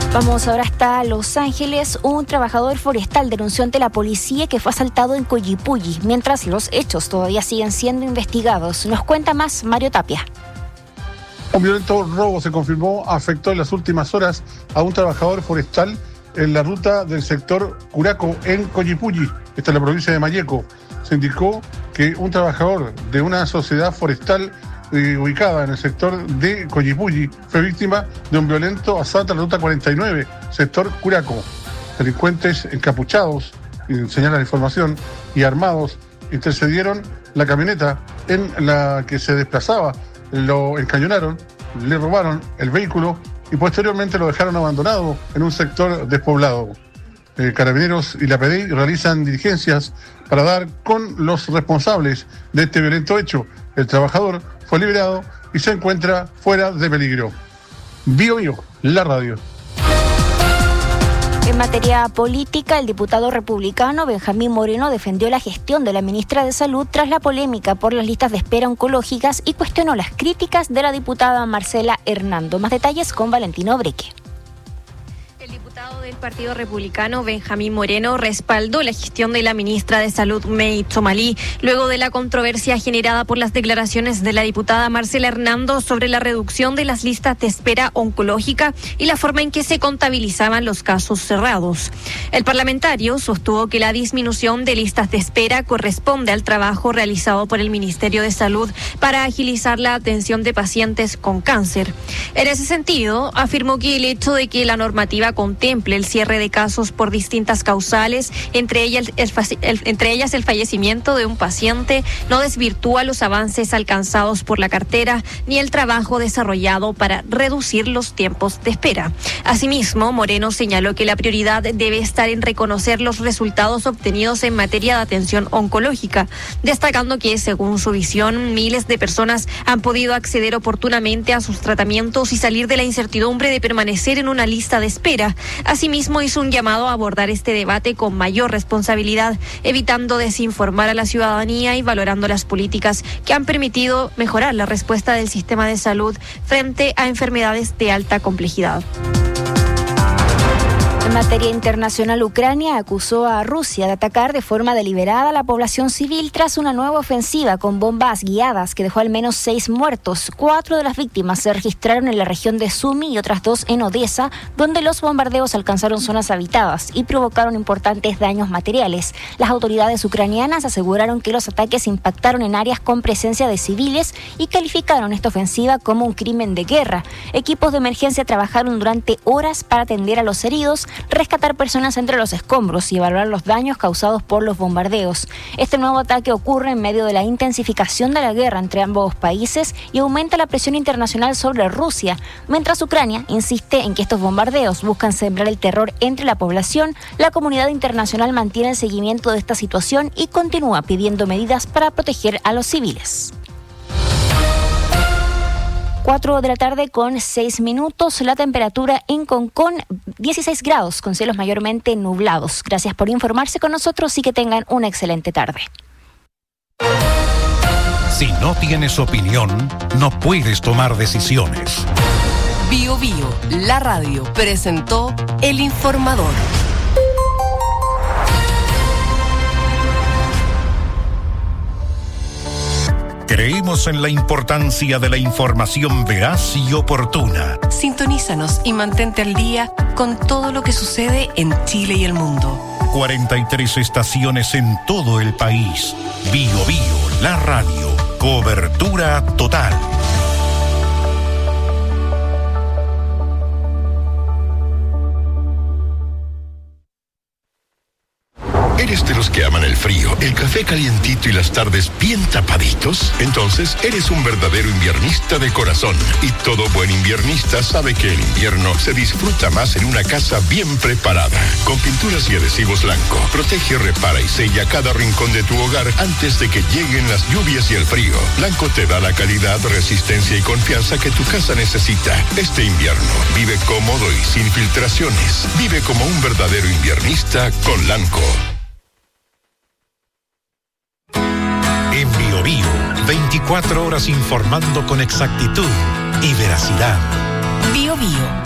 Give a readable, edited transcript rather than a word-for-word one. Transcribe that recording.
Vamos ahora hasta Los Ángeles. Un trabajador forestal denunció ante la policía que fue asaltado en Collipulli, mientras los hechos todavía siguen siendo investigados. Nos cuenta más Mario Tapia. Un violento robo se confirmó afectó en las últimas horas a un trabajador forestal en la ruta del sector Curaco en Collipulli, esta es la provincia de Malleco. Se indicó que un trabajador de una sociedad forestal ubicada en el sector de Collipulli fue víctima de un violento asalto en la ruta 49, sector Curaco. Delincuentes encapuchados, señala la información, y armados intercedieron la camioneta en la que se desplazaba, lo encañonaron, le robaron el vehículo y posteriormente lo dejaron abandonado en un sector despoblado. Carabineros y la PDI realizan diligencias para dar con los responsables de este violento hecho. El trabajador fue liberado y se encuentra fuera de peligro. Bio, la radio. En materia política, el diputado republicano Benjamín Moreno defendió la gestión de la ministra de Salud tras la polémica por las listas de espera oncológicas y cuestionó las críticas de la diputada Marcela Hernando. Más detalles con Valentino Breque. El diputado del Partido Republicano, Benjamín Moreno, respaldó la gestión de la ministra de Salud, May Tzomalí, luego de la controversia generada por las declaraciones de la diputada Marcela Hernando sobre la reducción de las listas de espera oncológica y la forma en que se contabilizaban los casos cerrados. El parlamentario sostuvo que la disminución de listas de espera corresponde al trabajo realizado por el Ministerio de Salud para agilizar la atención de pacientes con cáncer. En ese sentido, afirmó que el hecho de que la normativa contemple el cierre de casos por distintas causales, entre ellas el fallecimiento de un paciente, no desvirtúa los avances alcanzados por la cartera ni el trabajo desarrollado para reducir los tiempos de espera. Asimismo, Moreno señaló que la prioridad debe estar en reconocer los resultados obtenidos en materia de atención oncológica, destacando que, según su visión, miles de personas han podido acceder oportunamente a sus tratamientos y salir de la incertidumbre de permanecer en una lista de espera. Asimismo, hizo un llamado a abordar este debate con mayor responsabilidad, evitando desinformar a la ciudadanía y valorando las políticas que han permitido mejorar la respuesta del sistema de salud frente a enfermedades de alta complejidad. En materia internacional, Ucrania acusó a Rusia de atacar de forma deliberada a la población civil tras una nueva ofensiva con bombas guiadas que dejó al menos 6 muertos. 4 de las víctimas se registraron en la región de Sumy y otras 2 en Odessa, donde los bombardeos alcanzaron zonas habitadas y provocaron importantes daños materiales. Las autoridades ucranianas aseguraron que los ataques impactaron en áreas con presencia de civiles y calificaron esta ofensiva como un crimen de guerra. Equipos de emergencia trabajaron durante horas para atender a los heridos, rescatar personas entre los escombros y evaluar los daños causados por los bombardeos. Este nuevo ataque ocurre en medio de la intensificación de la guerra entre ambos países y aumenta la presión internacional sobre Rusia, mientras Ucrania insiste en que estos bombardeos buscan sembrar el terror entre la población. La comunidad internacional mantiene el seguimiento de esta situación y continúa pidiendo medidas para proteger a los civiles. 4 de la tarde con 6 minutos, la temperatura en Concón 16 grados con cielos mayormente nublados. Gracias por informarse con nosotros y que tengan una excelente tarde. Si no tienes opinión, no puedes tomar decisiones. Bio, la radio, presentó El Informador. Creemos en la importancia de la información veraz y oportuna. Sintonízanos y mantente al día con todo lo que sucede en Chile y el mundo. 43 estaciones en todo el país. Bio, la radio. Cobertura total. ¿Eres de los que aman el frío, el café calientito y las tardes bien tapaditos? Entonces, eres un verdadero inviernista de corazón. Y todo buen inviernista sabe que el invierno se disfruta más en una casa bien preparada. Con pinturas y adhesivos Lanco, protege, repara y sella cada rincón de tu hogar antes de que lleguen las lluvias y el frío. Lanco te da la calidad, resistencia y confianza que tu casa necesita. Este invierno, vive cómodo y sin filtraciones. Vive como un verdadero inviernista con Lanco. En Bio, 24 horas informando con exactitud y veracidad. Bio,